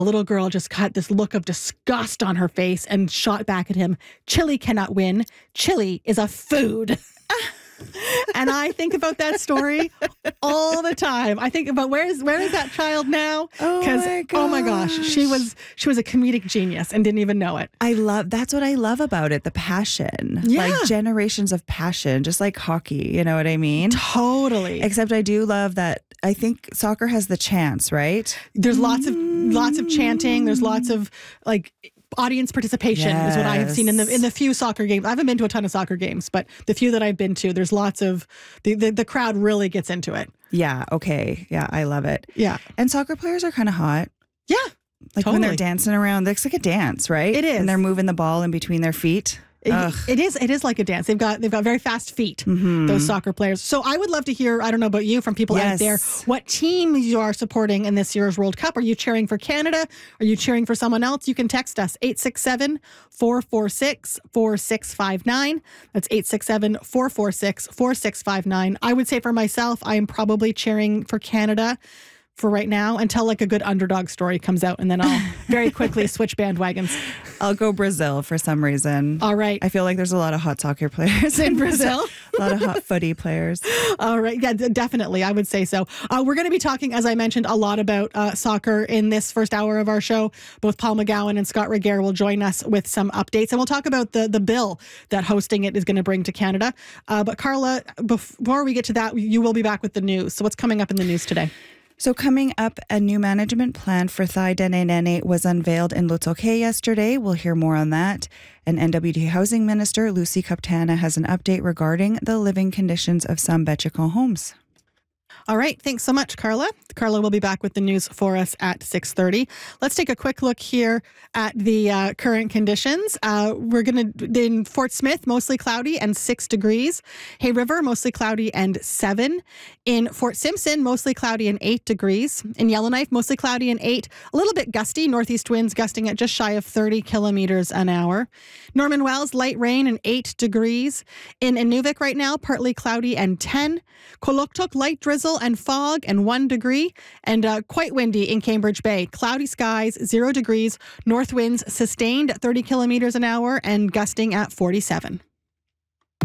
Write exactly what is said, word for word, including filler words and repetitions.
little girl just got this look of disgust on her face and shot back at him. Chili cannot win. Chili is a food. And I think about that story all the time. I think about where is where is that child now? Because oh, oh my gosh, she was she was a comedic genius and didn't even know it. I love that's what I love about it, the passion. Yeah. Like generations of passion, just like hockey, you know what I mean? Totally. Except I do love that I think soccer has the chants, right? There's lots of lots of chanting, there's lots of like audience participation yes. is what I have seen in the in the few soccer games. I haven't been to a ton of soccer games, but the few that I've been to, there's lots of the the, the crowd really gets into it. Yeah. Okay. Yeah. I love it. Yeah. And soccer players are kind of hot. Yeah. Like totally. when they're dancing around, it's like a dance, right? It is. And they're moving the ball in between their feet. It, it is. It is like a dance. They've got they've got very fast feet. Mm-hmm. Those soccer players. So I would love to hear. I don't know about you, from people yes. out there, what team you are supporting in this year's World Cup. Are you cheering for Canada? Are you cheering for someone else? You can text us eight six seven, four four six, four six five nine. That's eight six seven, four four six, four six five nine. I would say for myself, I am probably cheering for Canada for right now until like a good underdog story comes out, and then I'll very quickly switch bandwagons. I'll go Brazil for some reason. All right. I feel like there's a lot of hot soccer players in Brazil. A lot of hot footy players. All right. Yeah, definitely. I would say so. Uh, we're going to be talking, as I mentioned, a lot about uh, soccer in this first hour of our show. Both Paul McGowan and Scott Regehr will join us with some updates, and we'll talk about the, the bill that hosting it is going to bring to Canada. Uh, but Carla, before we get to that, you will be back with the news. So what's coming up in the news today? So coming up, a new management plan for Thai-Dene was unveiled in Lutoke yesterday. We'll hear more on that. And N W D Housing Minister Lucy Kaptana has an update regarding the living conditions of some Betchicon homes. All right. Thanks so much, Carla. Carla will be back with the news for us at six thirty. Let's take a quick look here at the uh, current conditions. Uh, we're going to, in Fort Smith, mostly cloudy and six degrees. Hay River, mostly cloudy and seven. In Fort Simpson, mostly cloudy and eight degrees. In Yellowknife, mostly cloudy and eight. A little bit gusty, northeast winds gusting at just shy of thirty kilometers an hour. Norman Wells, light rain and eight degrees. In Inuvik right now, partly cloudy and ten. Koloktok, light drizzle and fog and one degree, and uh, quite windy in Cambridge Bay. Cloudy skies, zero degrees, north winds sustained at thirty kilometers an hour and gusting at forty-seven.